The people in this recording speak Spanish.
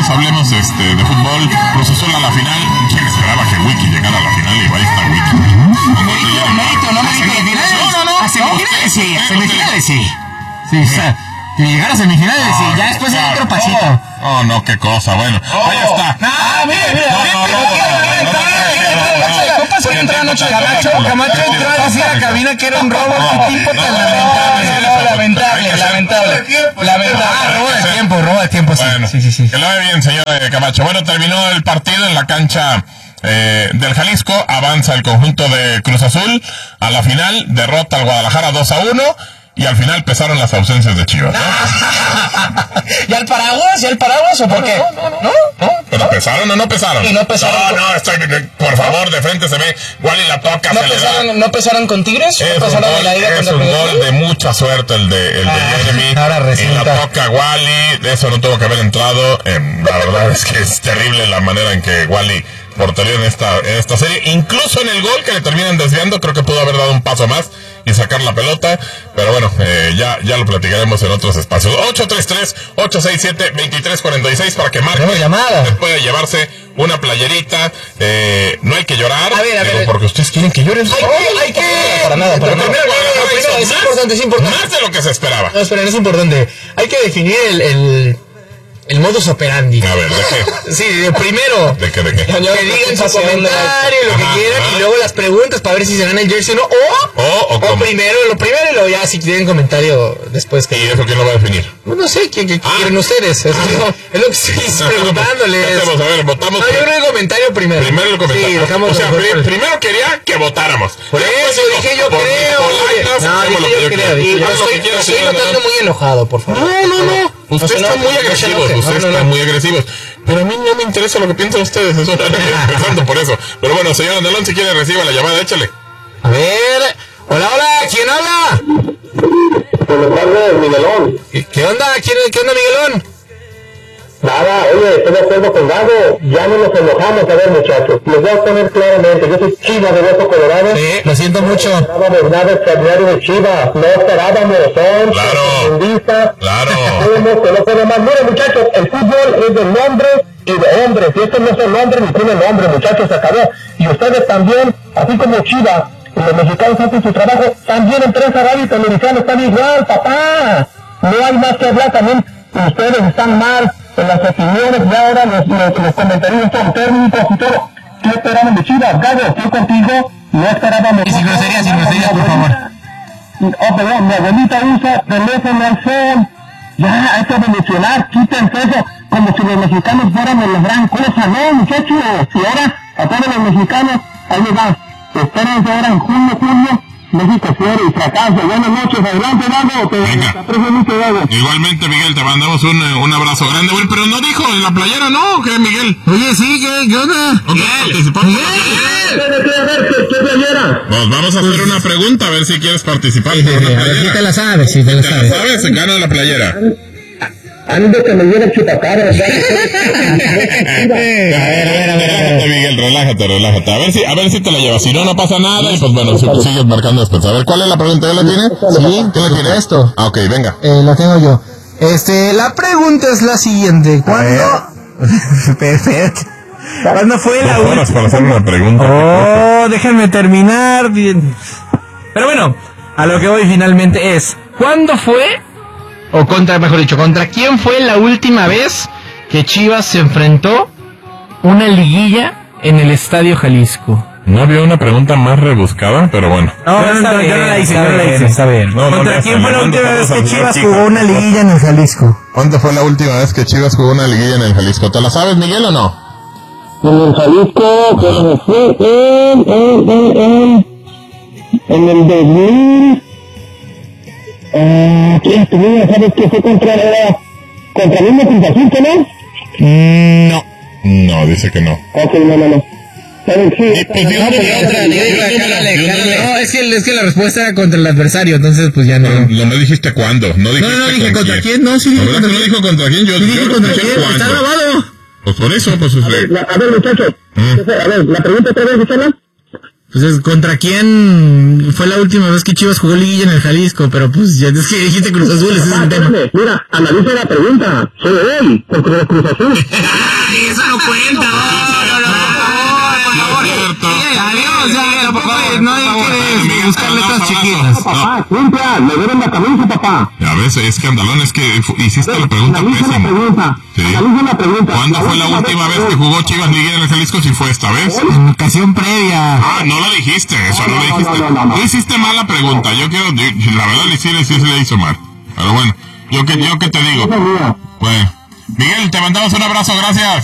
hablemos de fútbol. Cruz Azul a la final. ¿Quién esperaba que Wiki llegara a la final? Y ahí está Wiki. Mérito. A semifinales sí. Sí, o sea, que llegara a semifinales sí. Ya después era otro pasito. Oh, no, qué cosa. Bueno, ahí está. Camacho entró a decir a la cabina que era un robo. ¿Qué tipo tan lamentable? Robo de tiempo, sí. Bueno, sí. Que lo ve bien, señor Camacho. Bueno, terminó el partido en la cancha del Jalisco. Avanza el conjunto de Cruz Azul a la final. Derrota al Guadalajara 2-1. Y al final pesaron las ausencias de Chivas, ¿no? ¿Ya el paraguas o por qué? ¿No? ¿Pero pesaron o no pesaron? Y no pesaron. Por favor, de frente se ve. Wally la toca, ¿No pesaron con Tigres? Es un gol de mucha suerte el de Jeremy. Ahora resulta. Y la toca Wally. De eso no tuvo que haber entrado. La verdad es que es terrible la manera en que Wally portería en esta serie. Incluso en el gol que le terminan desviando, creo que pudo haber dado un paso más y sacar la pelota, pero bueno, ya lo platicaremos en otros espacios. 833-867-2346 para que marque. Puede llevarse una playerita. No hay que llorar. A ver. Porque ustedes quieren que lloren. Hay que... Para nada. Pero Es importante. Más de lo que se esperaba. No, esperen, es importante. Hay que definir el modus operandi. A ver, ¿de qué? Sí, primero. ¿De qué? Que digan su comentario, lo que quieran, y luego las preguntas para ver si se gana el jersey o no. O primero y luego ya si quieren comentario después. ¿Y eso quién lo va a definir? No sé, ¿quién quieren ustedes? Es lo que estoy preguntándoles. A ver, votamos. No, yo creo el comentario primero. Primero el comentario. Sí, dejamos primero quería que votáramos. Por eso dije yo creo. Estoy notando muy enojado, por favor. No. Ustedes están muy agresivos. Pero a mí no me interesa lo que piensan ustedes. Eso empezando por eso. Pero bueno, señor Andalón, si quiere reciba la llamada, échale. A ver. Hola, ¿quién habla? Buenas tardes, Miguelón. ¿Qué onda? ¿Qué onda, Miguelón? Nada, oye, estoy de acuerdo con Gago. Ya no nos enojamos, a ver, muchachos. Les voy a poner claramente, yo soy Chivas de Hueso Colorado. Sí, lo siento mucho. No esperábamos nada extraordinario de Chivas. No esperábamos, son profundistas. Claro. Sabemos que no puede más. Miren, muchachos, el fútbol es de nombres y de hombres. Y estos no son nombres ni tienen nombre, muchachos, se acabó. Y ustedes también, así como Chivas, y los mexicanos hacen su trabajo, también en prensa radio y televisión están igual, papá. No hay más que hablar, también ustedes están mal en las opiniones, ya ahora los comentarios son técnicos y todo. ¿Qué esperaban de Chivas? Gago, yo contigo no esperábamos. Y sin groserías, por favor. Perdón, mi abuelita usa teléfono, iPhone. Ya, hay que evolucionar, quítense eso, como si los mexicanos fuéramos la gran cosa, ¿no, muchachos? Y ahora, a todos los mexicanos, ahí les va. Espérense ahora en junio, México fiero y fracaso. Buenas noches, adelante, Gago. Te aprecio mucho, Gago. Igualmente, Miguel, te mandamos un abrazo grande, güey, pero no dijo en la playera, ¿no? ¿Qué, Miguel? Oye, sí, ¿qué onda? ¿Qué playera? Nos vamos a hacer una pregunta, a ver si quieres participar. Sí, a ver si te la sabes, ¿Te la sabes? Gana la playera. Ando que me lleve chupacabras. A ver, Miguel, relájate. A ver si te la llevas. Si no pasa nada. Y pues bueno, si sigues marcando después. A ver, ¿cuál es la pregunta? ¿Ya la tiene? Sí, ¿Quién la tiene? Esto. Ok, venga. La tengo yo. La pregunta es la siguiente. ¿Cuándo? Espérate. ¿Cuándo fue la última? Para hacer una pregunta. Déjenme terminar. Pero bueno, a lo que voy finalmente es, ¿cuándo fue? ¿Contra quién fue la última vez que Chivas se enfrentó una liguilla en el Estadio Jalisco? No había una pregunta más rebuscada, pero bueno. No, yo no la hice. Está bien. ¿Contra quién fue la última vez que Chivas jugó una liguilla en el Jalisco? ¿Cuándo fue la última vez que Chivas jugó una liguilla en el Jalisco? ¿Te la sabes, Miguel, o no? En el Jalisco, pero fue en el 2000. ¿Sabes que fue contra mismo Cruz Azul, no? No, dice que no. Ok, no. ¿Sabes qué? No, es que la respuesta era contra el adversario, entonces pues ya no. No dijiste cuándo, no dije contra quién, no, sí dije contra quién. No dijo contra quién, yo dije contra quién, está grabado. Pues por eso, pues... A ver, muchachos, a ver, la pregunta otra vez, ¿Gisela? Pues ¿contra quién fue la última vez que Chivas jugó liguilla en el Jalisco? Pero pues ya es que dijiste Cruz Azul, ese es el tema. Mira, analiza la pregunta. Soy él, porque la Cruz Azul. Eso no cuenta. No hay que buscar letras chiquitas. Papá, cumpla, me deben la camisa, papá. A veces es escandalón, es que hiciste la pregunta Analiza pésima. la pregunta. Sí. Analiza la pregunta. ¿Cuándo fue la última vez que jugó Chivas Liguilla en el Jalisco? Si fue esta vez. En ocasión previa. Ah, no lo dijiste, eso no lo dijiste. No. Tú hiciste mal la pregunta. La verdad, sí le hizo mal. Pero bueno, yo que te digo. Bueno, Miguel, te mandamos un abrazo, gracias.